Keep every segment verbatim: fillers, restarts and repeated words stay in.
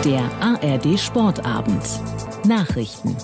Der A R D Sportabend. Nachrichten.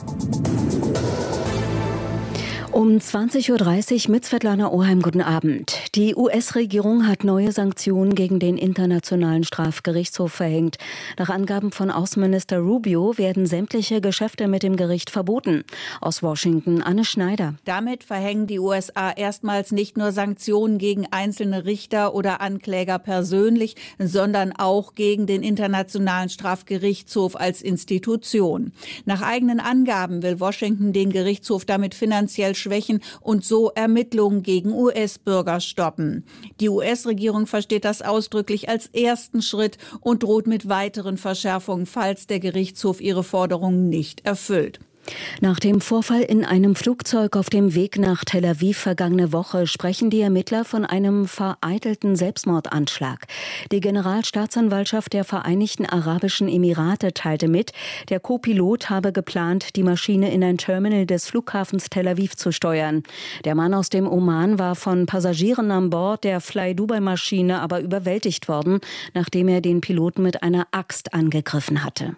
Um zwanzig Uhr dreißig mit Svetlana Oheim, guten Abend. Die U S-Regierung hat neue Sanktionen gegen den Internationalen Strafgerichtshof verhängt. Nach Angaben von Außenminister Rubio werden sämtliche Geschäfte mit dem Gericht verboten. Aus Washington, Anne Schneider. Damit verhängen die U S A erstmals nicht nur Sanktionen gegen einzelne Richter oder Ankläger persönlich, sondern auch gegen den Internationalen Strafgerichtshof als Institution. Nach eigenen Angaben will Washington den Gerichtshof damit finanziell schwächen und so Ermittlungen gegen U S-Bürger stoppen. Die U S-Regierung versteht das ausdrücklich als ersten Schritt und droht mit weiteren Verschärfungen, falls der Gerichtshof ihre Forderungen nicht erfüllt. Nach dem Vorfall in einem Flugzeug auf dem Weg nach Tel Aviv vergangene Woche sprechen die Ermittler von einem vereitelten Selbstmordanschlag. Die Generalstaatsanwaltschaft der Vereinigten Arabischen Emirate teilte mit, der Co-Pilot habe geplant, die Maschine in ein Terminal des Flughafens Tel Aviv zu steuern. Der Mann aus dem Oman war von Passagieren an Bord der Fly-Dubai-Maschine aber überwältigt worden, nachdem er den Piloten mit einer Axt angegriffen hatte.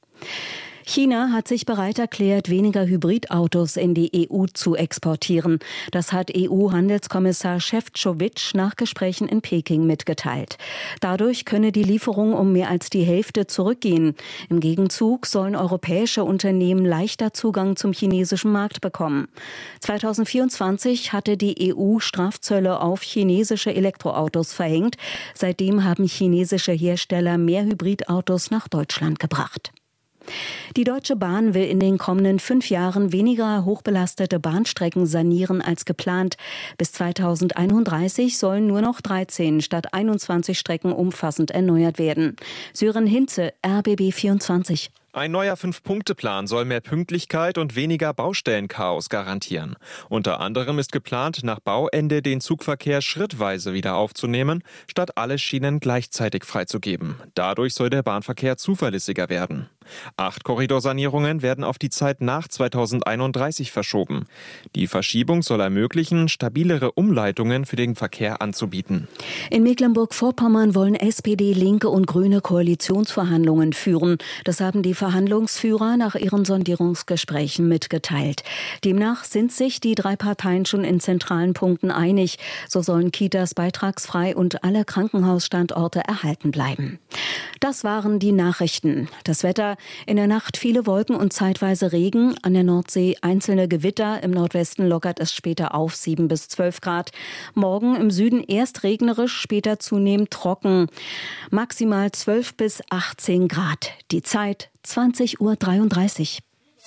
China hat sich bereit erklärt, weniger Hybridautos in die E U zu exportieren. Das hat E U-Handelskommissar Šefčovič nach Gesprächen in Peking mitgeteilt. Dadurch könne die Lieferung um mehr als die Hälfte zurückgehen. Im Gegenzug sollen europäische Unternehmen leichter Zugang zum chinesischen Markt bekommen. zweitausendvierundzwanzig hatte die E U Strafzölle auf chinesische Elektroautos verhängt. Seitdem haben chinesische Hersteller mehr Hybridautos nach Deutschland gebracht. Die Deutsche Bahn will in den kommenden fünf Jahren weniger hochbelastete Bahnstrecken sanieren als geplant. Bis zweitausendeinunddreißig sollen nur noch dreizehn statt einundzwanzig Strecken umfassend erneuert werden. Sören Hinze, R B B vierundzwanzig. Ein neuer Fünf-Punkte-Plan soll mehr Pünktlichkeit und weniger Baustellenchaos garantieren. Unter anderem ist geplant, nach Bauende den Zugverkehr schrittweise wieder aufzunehmen, statt alle Schienen gleichzeitig freizugeben. Dadurch soll der Bahnverkehr zuverlässiger werden. Acht Korridorsanierungen werden auf die Zeit nach zweitausendeinunddreißig verschoben. Die Verschiebung soll ermöglichen, stabilere Umleitungen für den Verkehr anzubieten. In Mecklenburg-Vorpommern wollen S P D, Linke und Grüne Koalitionsverhandlungen führen. Das haben die Verhandlungsführer nach ihren Sondierungsgesprächen mitgeteilt. Demnach sind sich die drei Parteien schon in zentralen Punkten einig. So sollen Kitas beitragsfrei und alle Krankenhausstandorte erhalten bleiben. Das waren die Nachrichten. Das Wetter: in der Nacht viele Wolken und zeitweise Regen. An der Nordsee einzelne Gewitter. Im Nordwesten lockert es später auf sieben bis zwölf Grad. Morgen im Süden erst regnerisch, später zunehmend trocken. Maximal zwölf bis achtzehn Grad. Die Zeit zwanzig Uhr dreiunddreißig.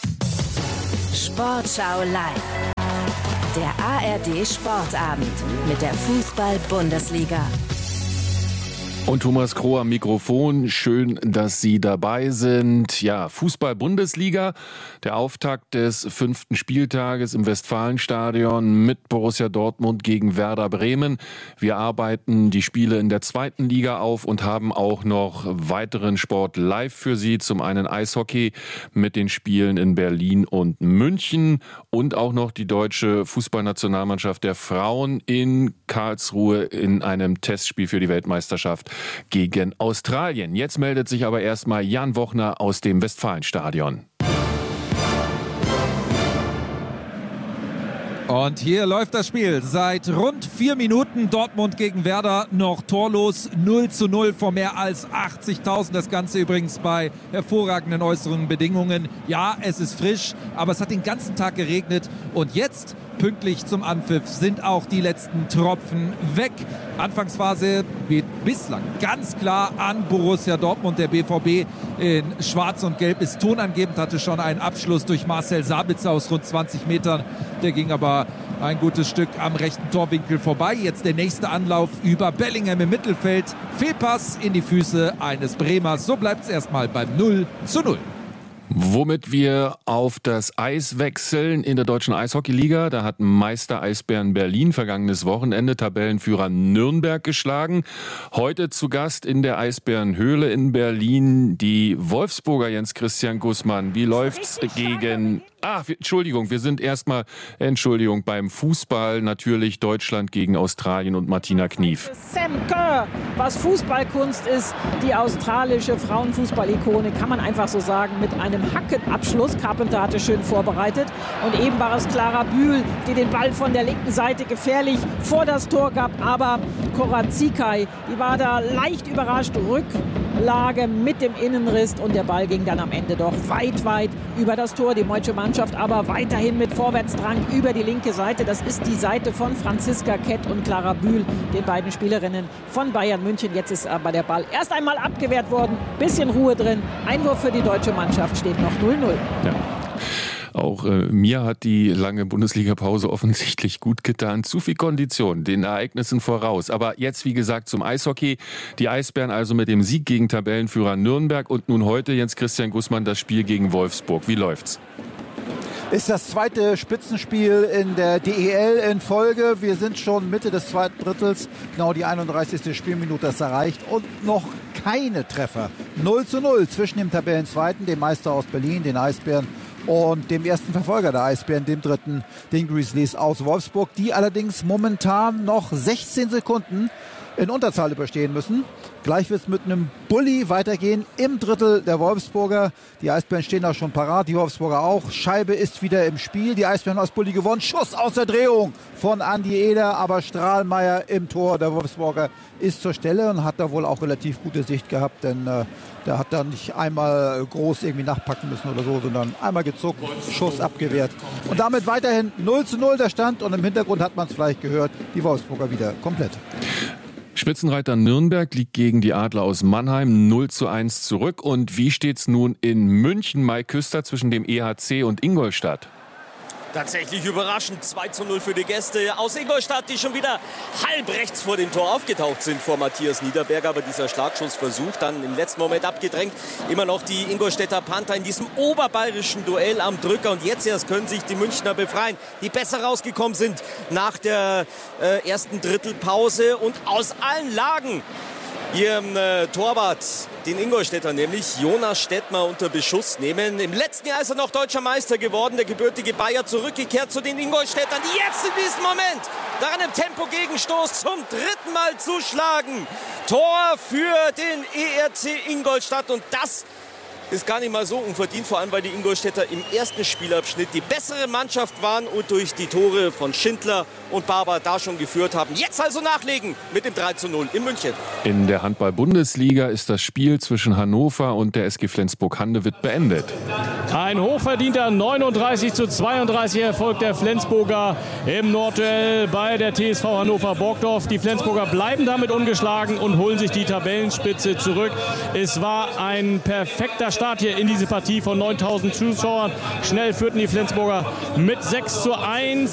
Sportschau live. Der A R D Sportabend mit der Fußball-Bundesliga. Und Thomas Kroh am Mikrofon. Schön, dass Sie dabei sind. Ja, Fußball-Bundesliga, der Auftakt des fünften Spieltages im Westfalenstadion mit Borussia Dortmund gegen Werder Bremen. Wir arbeiten die Spiele in der zweiten Liga auf und haben auch noch weiteren Sport live für Sie. Zum einen Eishockey mit den Spielen in Berlin und München und auch noch die deutsche Fußballnationalmannschaft der Frauen in Karlsruhe in einem Testspiel für die Weltmeisterschaft gegen Australien. Jetzt meldet sich aber erstmal Jan Wochner aus dem Westfalenstadion. Und hier läuft das Spiel seit rund vier Minuten. Dortmund gegen Werder noch torlos, null zu null vor mehr als achtzigtausend. Das Ganze übrigens bei hervorragenden äußeren Bedingungen. Ja, es ist frisch, aber es hat den ganzen Tag geregnet. Und jetzt, pünktlich zum Anpfiff, sind auch die letzten Tropfen weg. Anfangsphase geht bislang ganz klar an Borussia Dortmund. Der B V B in Schwarz und Gelb ist tonangebend, hatte schon einen Abschluss durch Marcel Sabitzer aus rund zwanzig Metern. Der ging aber ein gutes Stück am rechten Torwinkel vorbei. Jetzt der nächste Anlauf über Bellingham im Mittelfeld. Fehlpass in die Füße eines Bremers. So bleibt es erstmal beim null zu null. Womit wir auf das Eis wechseln in der deutschen Eishockeyliga. Da hat Meister Eisbären Berlin vergangenes Wochenende Tabellenführer Nürnberg geschlagen. Heute zu Gast in der Eisbärenhöhle in Berlin die Wolfsburger. Jens Christian Gußmann. Wie läuft's gegen Ah, Entschuldigung, wir sind erstmal, Entschuldigung, beim Fußball natürlich Deutschland gegen Australien und Martina Knief. Sam Kerr, was Fußballkunst ist, die australische Frauenfußball-Ikone, kann man einfach so sagen, mit einem Hackenabschluss. Carpenter hatte schön vorbereitet und eben war es Clara Bühl, die den Ball von der linken Seite gefährlich vor das Tor gab, aber Cora Zikai, die war da leicht überrascht, Rücklage mit dem Innenriss und der Ball ging dann am Ende doch weit, weit über das Tor. Die deutsche Mannschaft aber weiterhin mit Vorwärtsdrang über die linke Seite. Das ist die Seite von Franziska Kett und Clara Bühl, den beiden Spielerinnen von Bayern München. Jetzt ist aber der Ball erst einmal abgewehrt worden. Bisschen Ruhe drin. Einwurf für die deutsche Mannschaft, steht noch null null. Ja. Auch äh, mir hat die lange Bundesliga-Pause offensichtlich gut getan. Zu viel Kondition, den Ereignissen voraus. Aber jetzt, wie gesagt, zum Eishockey. Die Eisbären also mit dem Sieg gegen Tabellenführer Nürnberg und nun heute, Jens Christian Gußmann, das Spiel gegen Wolfsburg. Wie läuft's? Ist das zweite Spitzenspiel in der D E L in Folge. Wir sind schon Mitte des zweiten Drittels. Genau die einunddreißigste Spielminute ist erreicht und noch keine Treffer. null zu null zwischen dem Tabellenzweiten, dem Meister aus Berlin, den Eisbären, und dem ersten Verfolger der Eisbären, dem dritten, den Grizzlies aus Wolfsburg, die allerdings momentan noch sechzehn Sekunden in Unterzahl überstehen müssen. Gleich wird es mit einem Bulli weitergehen im Drittel der Wolfsburger. Die Eisbären stehen da schon parat, die Wolfsburger auch. Scheibe ist wieder im Spiel. Die Eisbären aus Bulli gewonnen. Schuss aus der Drehung von Andi Eder. Aber Strahlmeier im Tor der Wolfsburger ist zur Stelle und hat da wohl auch relativ gute Sicht gehabt. Denn äh, der hat da nicht einmal groß irgendwie nachpacken müssen oder so, sondern einmal gezuckt, Schuss abgewehrt. Und damit weiterhin null zu null der Stand. Und im Hintergrund hat man es vielleicht gehört, die Wolfsburger wieder komplett. Spitzenreiter Nürnberg liegt gegen die Adler aus Mannheim null zu eins zurück. Und wie steht's nun in München, Mai Küster, zwischen dem E H C und Ingolstadt? Tatsächlich überraschend, zwei zu null für die Gäste aus Ingolstadt, die schon wieder halb rechts vor dem Tor aufgetaucht sind vor Matthias Niederberger. Aber dieser Schlagschussversuch dann im letzten Moment abgedrängt. Immer noch die Ingolstädter Panther in diesem oberbayerischen Duell am Drücker. Und jetzt erst können sich die Münchner befreien, die besser rausgekommen sind nach der äh, ersten Drittelpause. Und aus allen Lagen ihrem äh, Torwart, den Ingolstädter nämlich, Jonas Stettmer, unter Beschuss nehmen. Im letzten Jahr ist er noch deutscher Meister geworden, der gebürtige Bayer, zurückgekehrt zu den Ingolstädtern, die jetzt in diesem Moment daran im Tempo-Gegenstoß zum dritten Mal zuschlagen. Tor für den E R C Ingolstadt, und das ist gar nicht mal so unverdient, vor allem weil die Ingolstädter im ersten Spielabschnitt die bessere Mannschaft waren und durch die Tore von Schindler und Barber da schon geführt haben. Jetzt also nachlegen mit dem drei zu null in München. In der Handball-Bundesliga ist das Spiel zwischen Hannover und der S G Flensburg-Handewitt beendet. Ein hochverdienter neununddreißig zu zweiunddreißig Erfolg der Flensburger im Nordduell bei der T S V Hannover Burgdorf. Die Flensburger bleiben damit ungeschlagen und holen sich die Tabellenspitze zurück. Es war ein perfekter Start hier in diese Partie von neuntausend Zuschauern. Schnell führten die Flensburger mit sechs zu eins.